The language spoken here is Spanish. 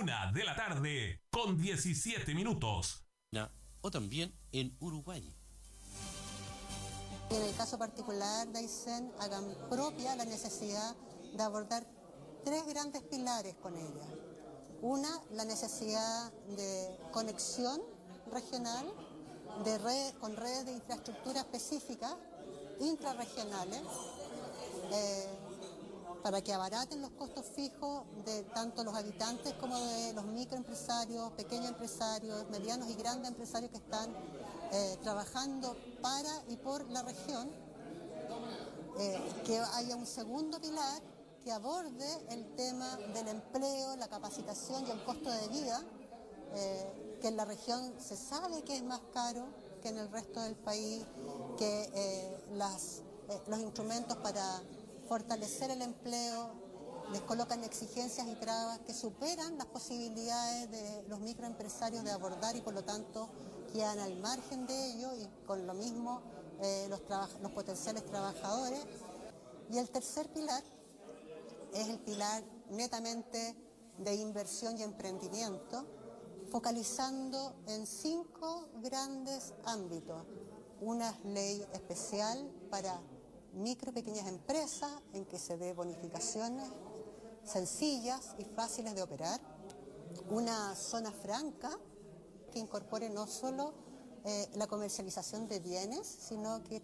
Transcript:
1:00 con 17 minutos. O también en Uruguay. En el caso particular de Aysén, hagan propia la necesidad de abordar 3 grandes pilares con ella. Una, la necesidad de conexión regional, con redes de infraestructura específicas, intrarregionales, para que abaraten los costos fijos de tanto los habitantes como de los microempresarios, pequeños empresarios, medianos y grandes empresarios que están trabajando para y por la región. Que haya un segundo pilar que aborde el tema del empleo, la capacitación y el costo de vida, que en la región se sabe que es más caro que en el resto del país, que los instrumentos para fortalecer el empleo les colocan exigencias y trabas que superan las posibilidades de los microempresarios de abordar y por lo tanto quedan al margen de ello y con lo mismo los potenciales trabajadores. Y el tercer pilar es el pilar netamente de inversión y emprendimiento, focalizando en 5 grandes ámbitos. Una ley especial para micro y pequeñas empresas en que se dé bonificaciones sencillas y fáciles de operar. Una zona franca que incorpore no solo la comercialización de bienes, sino que